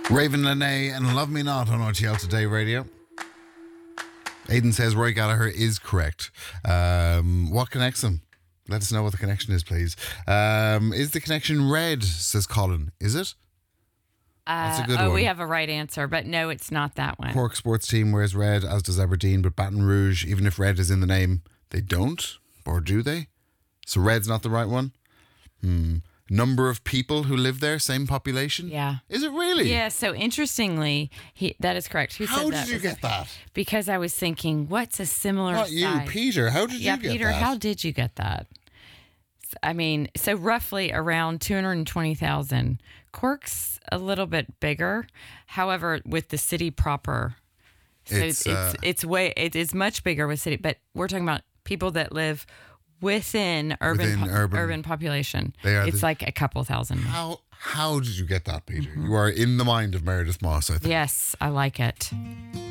Raven Lene and Love Me Not on RTL Today Radio. Aidan says Roy Gallagher is correct. What connects them? Let us know what the connection is, please. Is the connection red, says Colin. Is it? That's a good one. We have a right answer, but no, it's not that one. Cork sports team wears red, as does Aberdeen, but Baton Rouge, even if red is in the name, they don't? Or do they? So red's not the right one? Number of people who live there, same population? Yeah. Is it really? Yeah, so interestingly, that is correct. Who How said that? did you get that? Because I was thinking, what's a similar Not you, size? Peter. How did you get Peter, that? how did you get that? I mean, so roughly around 220,000. Cork's a little bit bigger. However, with the city proper, so it is much bigger with city. But we're talking about people that live within urban population. It's like a couple thousand. How did you get that, Peter? You are in the mind of Meredith Moss, I think. Yes, I like it.